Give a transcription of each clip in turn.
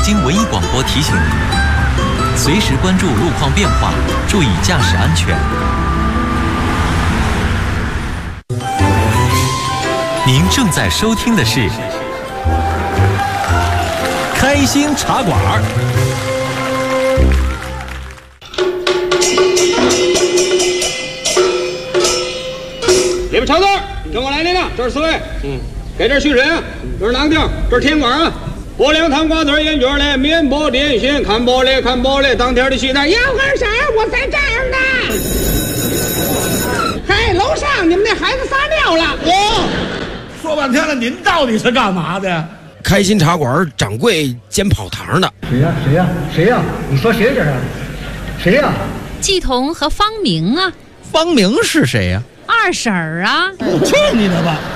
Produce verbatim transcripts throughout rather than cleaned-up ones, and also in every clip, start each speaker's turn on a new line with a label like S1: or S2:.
S1: 京唯一广播提醒您，随时关注路况变化，注意驾驶安全。您正在收听的是《开心茶馆》。
S2: 里边瞧字，跟我来那个，这是四位，嗯，给这续水啊，这是哪个地儿？这是天馆啊。薄凉汤瓜子烟卷嘞，面包点心，看包嘞，看包嘞，当天的西餐，要二色，我在这儿呢。嗨，楼上你们那孩子撒尿了。
S3: 哦，说半天了，您到底是干嘛的呀？
S4: 开心茶馆掌柜兼跑堂的。
S5: 谁呀？谁呀？谁呀？你说谁这是？谁呀？
S6: 季彤和方明啊。
S7: 方明是谁呀？
S6: 二婶儿啊。
S3: 去你的吧！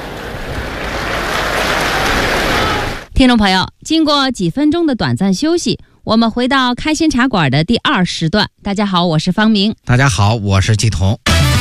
S6: 听众朋友，经过几分钟的短暂休息，我们回到开心茶馆的第二时段。大家好，我是方明。
S7: 大家好，我是季彤。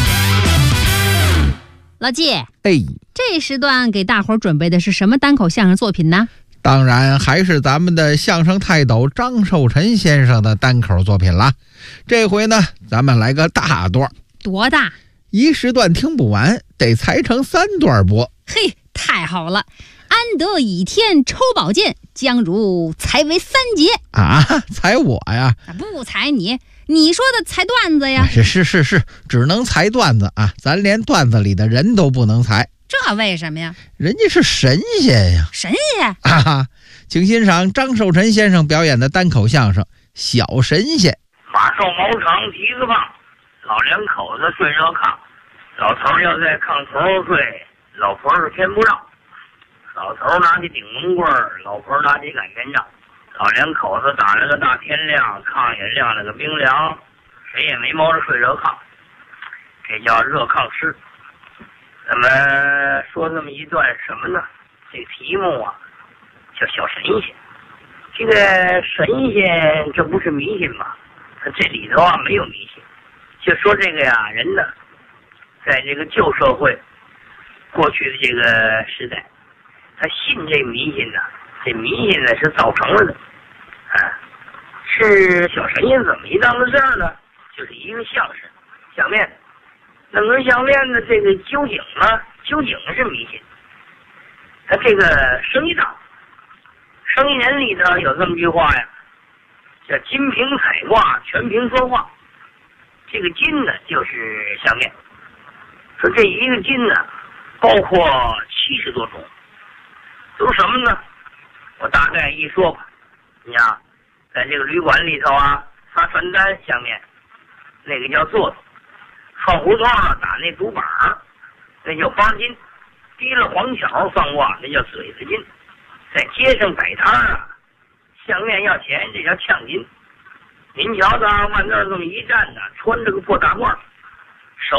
S6: 老季，
S7: 哎，
S6: 这时段给大伙儿准备的是什么单口相声作品呢？
S7: 当然还是咱们的相声泰斗张寿臣先生的单口作品啦。这回呢，咱们来个大段。
S6: 多大？
S7: 一时段听不完，得裁成三段播。
S6: 嘿，太好了！安得倚天抽宝剑，将如裁为三节
S7: 啊！裁我呀？
S6: 不裁你，你说的裁段子呀？
S7: 是是是是，只能裁段子啊！咱连段子里的人都不能裁，
S6: 这为什么呀？
S7: 人家是神仙呀！
S6: 神仙
S7: 啊哈！请欣赏张寿臣先生表演的单口相声《小神仙》。
S8: 马瘦毛长蹄子胖，老两口子睡热炕，老头要在炕头睡，老婆是偏不让。老头拿起顶门棍儿，老婆拿起擀面杖，老两口子打了个大天亮，炕也亮了个冰凉，谁也没摸着睡热炕，这叫热炕诗。咱们说这么一段什么呢？这题目啊叫小神仙。这个神仙这不是迷信吗？这里头啊没有迷信，就说这个呀人呢，在这个旧社会过去的这个时代，他信这迷信呢，这迷信呢是造成了的，啊，是小神仙怎么一档子事儿呢？就是一个相声，相面，弄根相面的这个究竟呢，究竟是迷信。他这个生意大，生意人里头有这么句话呀，叫金瓶彩卦，全凭说话。这个金呢就是相面，说这一个金呢，包括七十多种。都什么呢？我大概一说吧。你呀，在这个旅馆里头啊，发传单相面，那个叫座子；串胡同啊，打那竹板那叫八金；提了黄巧算卦，那叫嘴子金；在街上摆摊啊，相面要钱，这叫呛金。您瞧他往那儿这么一站呢，穿着个破大褂，